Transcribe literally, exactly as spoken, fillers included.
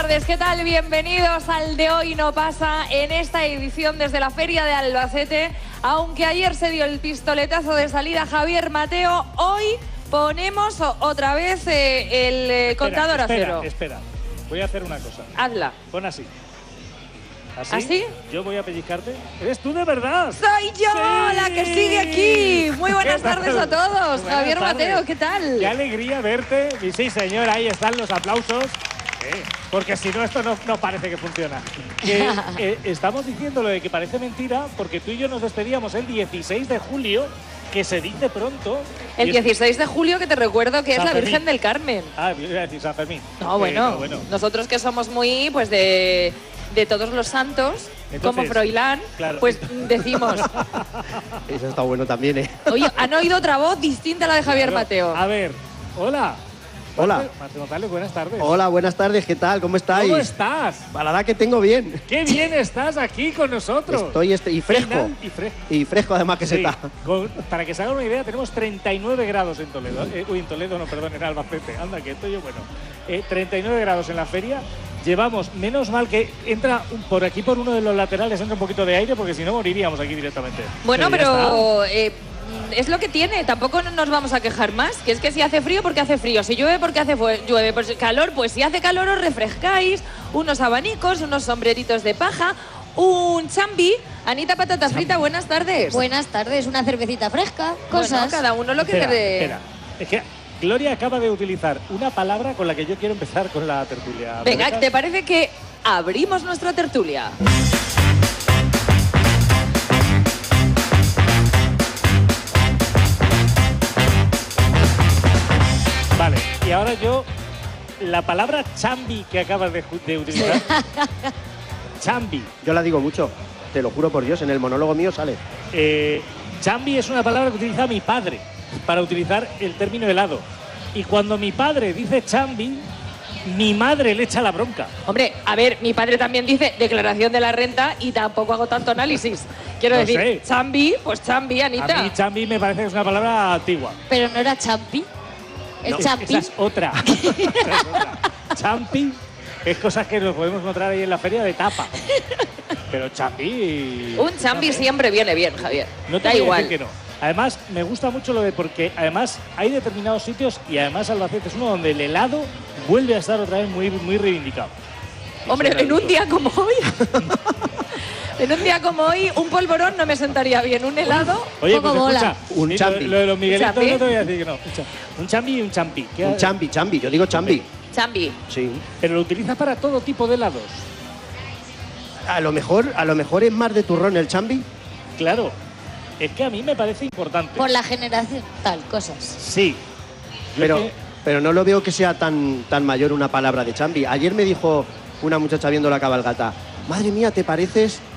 tardes, ¿qué tal? Bienvenidos al De Hoy No Pasa en esta edición desde la Feria de Albacete. Aunque ayer se dio el pistoletazo de salida Javier Mateo, hoy ponemos otra vez eh, el eh, contador espera, a cero. Espera, espera, voy a hacer una cosa. Hazla. Pon así. ¿Así? ¿Así? Yo voy a pellizcarte. ¿Eres tú de verdad? ¡Soy yo ¡Sí! la que sigue aquí! Muy buenas tardes a todos. Buenas Javier tardes. Mateo, ¿qué tal? Qué alegría verte. Y sí, señor, ahí están los aplausos. Eh, porque si no, esto no, no parece que funciona. Que, eh, estamos diciendo lo de que parece mentira porque tú y yo nos despedíamos el dieciséis de julio, que se dice pronto. El dieciséis de julio, que te recuerdo que es San la Fermín. Virgen del Carmen. Ah, iba a decir San Fermín. No, bueno, Eh, no, bueno. nosotros que somos muy, pues, de, de todos los santos, Entonces, como Froilán, claro. pues decimos, Eso está bueno también, ¿eh? oye, han oído otra voz distinta a la de Javier Claro. Mateo. A ver, hola. Hola. Marte- Marte González, buenas tardes. Hola, buenas tardes, ¿qué tal? ¿Cómo estáis? ¿Cómo estás? Para la edad que tengo bien. ¡Qué bien estás aquí con nosotros! Estoy este, y fresco. Final y fresco. Y fresco además que se Sí, está. con- para que se hagan una idea, tenemos treinta y nueve grados en Toledo. Eh, uy, en Toledo, no, perdón, en Albacete. Anda, que estoy yo, bueno. Eh, treinta y nueve grados en la feria. Llevamos, menos mal que entra un- por aquí, por uno de los laterales, entra un poquito de aire, porque si no moriríamos aquí directamente. Bueno, ya pero eh, es lo que tiene, tampoco nos vamos a quejar más, que es que si hace frío, porque hace frío, si llueve, porque hace fue- llueve, pues calor, pues si hace calor os refrescáis, unos abanicos, unos sombreritos de paja, un chambi. Anita Patata Frita, buenas tardes. Buenas tardes, una cervecita fresca, Bueno, cosas. cada uno lo que Espera, te... espera. Es que Gloria acaba de utilizar una palabra con la que yo quiero empezar con la tertulia. Venga, ¿Rebeca? ¿te parece que abrimos nuestra tertulia? Vale, y ahora yo, la palabra chambi que acabas de, ju- de utilizar. Chambi. Yo la digo mucho, te lo juro por Dios, en el monólogo mío sale. Eh, chambi es una palabra que utiliza mi padre para utilizar el término helado. Y cuando mi padre dice chambi, mi madre le echa la bronca. Hombre, a ver, mi padre también dice declaración de la renta y tampoco hago tanto análisis. Quiero No decir, sé. chambi, pues chambi, Anita. A mí chambi me parece que es una palabra antigua. Pero no era champi. El No, champi. esa es otra. Esa es otra. Champi es cosas que nos podemos encontrar ahí en la feria de tapa. Pero chambi... Un chambi siempre viene bien, Javier. No te da voy a igual. decir que no. Además, me gusta mucho lo de porque además hay determinados sitios y además Albacete es uno donde el helado vuelve a estar otra vez muy, muy reivindicado. Hombre, Eso es en un maravilloso. día como hoy... en un día como hoy, un polvorón no me sentaría bien. Un helado, Oye, poco pues bola. escucha, Un sí, champi. Lo, lo de los miguelitos ¿Champi? no te voy a decir que no. Un cha- Un chambi y un champi. ¿Qué- Un chambi, chambi, yo digo chambi. Chambi. Sí. Pero lo utilizas para todo tipo de helados. A lo mejor, a lo mejor es más de turrón el chambi. Claro. Es que a mí me parece importante. Por la generación, tal, cosas. Sí. Yo Pero, es que- pero no lo veo que sea tan, tan mayor una palabra de chambi. Ayer me dijo una muchacha viendo la cabalgata, madre mía, te pareces